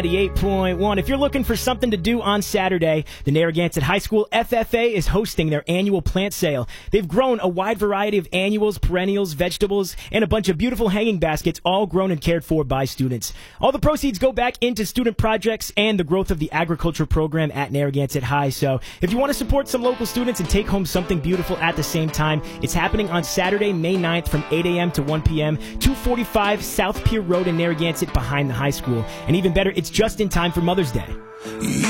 98.1. If you're looking for something to do on Saturday, the Narragansett High School FFA is hosting their annual plant sale. They've grown a wide variety of annuals, perennials, vegetables, and a bunch of beautiful hanging baskets, all grown and cared for by students. All the proceeds go back into student projects and the growth of the agriculture program at Narragansett High. So if you want to support some local students and take home something beautiful at the same time, it's happening on Saturday, May 9th from 8 a.m. to 1 p.m., 245 South Pier Road in Narragansett behind the high school. And even better, it's just in time for Mother's Day.